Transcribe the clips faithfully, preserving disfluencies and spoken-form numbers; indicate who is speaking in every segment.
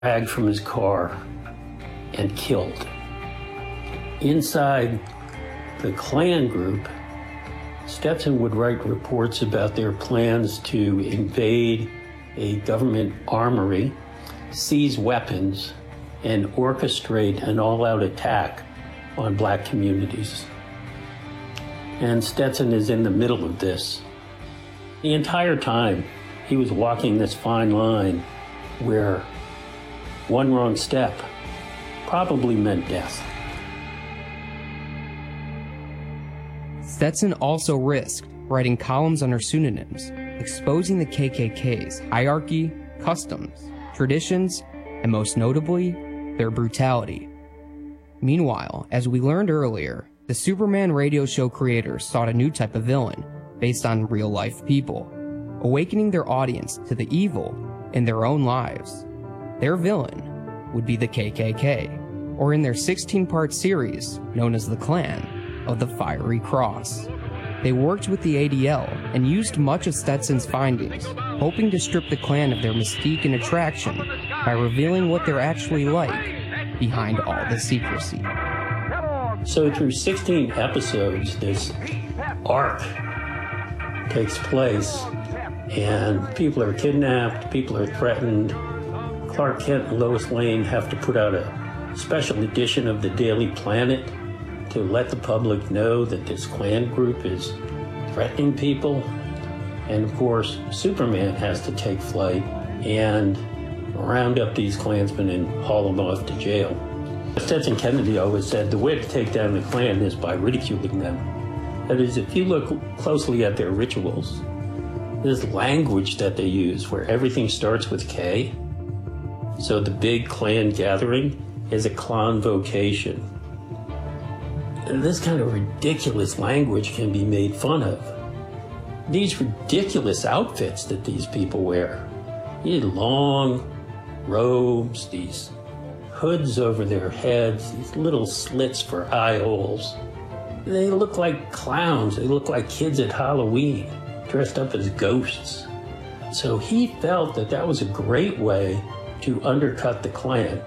Speaker 1: dragged from his car and killed. Inside the Klan group, Stetson would write reports about their plans to invade a government armory, seize weapons, and orchestrate an all-out attack on black communities. And Stetson is in the middle of this. The entire time, he was walking this fine line where one wrong step probably meant death.
Speaker 2: Stetson also risked writing columns under pseudonyms, exposing the K K K's hierarchy, customs, traditions, and most notably, their brutality. Meanwhile, as we learned earlier, the Superman radio show creators sought a new type of villain based on real-life people, awakening their audience to the evil in their own lives. Their villain would be the K K K, or in their sixteen-part series known as the Klan of the Fiery Cross. They worked with the A D L and used much of Stetson's findings, hoping to strip the Klan of their mystique and attraction by revealing what they're actually like behind all the secrecy.
Speaker 1: So through sixteen episodes, this arc takes place, and people are kidnapped, people are threatened. Clark Kent and Lois Lane have to put out a special edition of the Daily Planet to let the public know that this Klan group is threatening people. And of course, Superman has to take flight and round up these Klansmen and haul them off to jail. Stetson Kennedy always said the way to take down the Klan is by ridiculing them. That is, if you look closely at their rituals, this language that they use where everything starts with K. So the big Klan gathering is a convocation. And this kind of ridiculous language can be made fun of. These ridiculous outfits that these people wear. These long robes, these hoods over their heads, these little slits for eye holes. They look like clowns. They look like kids at Halloween, dressed up as ghosts. So he felt that that was a great way to undercut the Klan.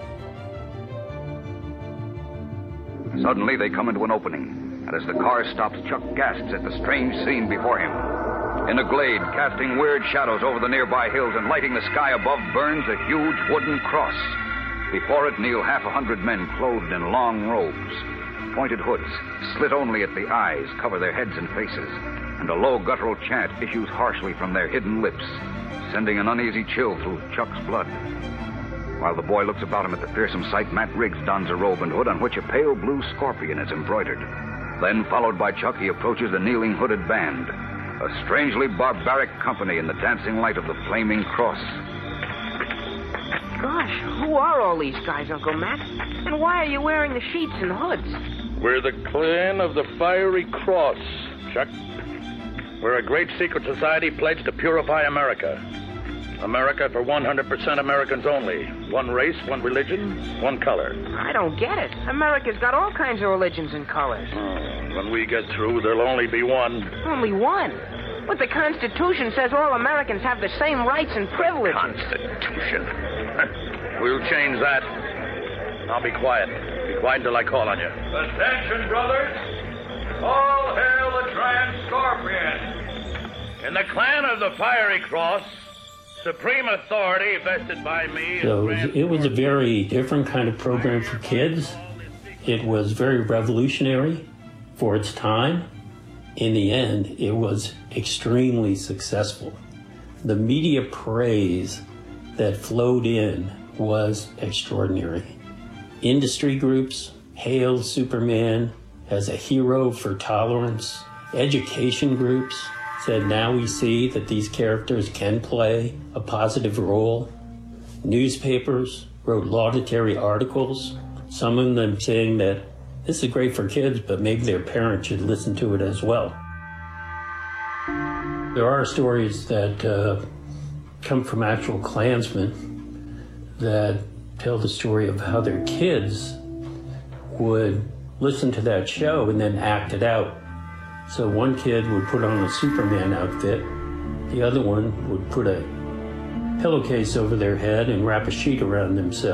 Speaker 3: Suddenly, they come into an opening, and as the car stops, Chuck gasps at the strange scene before him. In a glade, casting weird shadows over the nearby hills and lighting the sky above, burns a huge wooden cross. Before it kneel half a hundred men clothed in long robes. Pointed hoods, slit only at the eyes, cover their heads and faces, and a low guttural chant issues harshly from their hidden lips, sending an uneasy chill through Chuck's blood. While the boy looks about him at the fearsome sight, Matt Riggs dons a robe and hood on which a pale blue scorpion is embroidered. Then, followed by Chuck, he approaches the kneeling hooded band, a strangely barbaric company in the dancing light of the flaming cross.
Speaker 4: Gosh, who are all these guys, Uncle Matt? And why are you wearing the sheets and hoods?
Speaker 5: We're the Klan of the Fiery Cross, Chuck. We're a great secret society pledged to purify America. America for one hundred percent Americans only. One race, one religion, one color.
Speaker 4: I don't get it. America's got all kinds of religions and colors.
Speaker 5: Oh, when we get through, there'll only be one.
Speaker 4: Only one? But the Constitution says all Americans have the same rights and privileges.
Speaker 5: Constitution. We'll change that. I'll be quiet. Be quiet until I call on you.
Speaker 6: Attention, brothers. All hail the Trans Scorpion.
Speaker 5: In the Klan of the Fiery Cross, supreme authority vested by me.
Speaker 1: So it was a very different kind of program for kids. It was very revolutionary for its time. In the end, it was extremely successful. The media praise that flowed in was extraordinary. Industry groups hailed Superman as a hero for tolerance. Education groups said, now we see that these characters can play a positive role. Newspapers wrote laudatory articles, some of them saying that this is great for kids, but maybe their parents should listen to it as well. There are stories that uh, come from actual Klansmen that tell the story of how their kids would listen to that show and then act it out. So one kid would put on a Superman outfit, the other one would put a pillowcase over their head and wrap a sheet around themselves.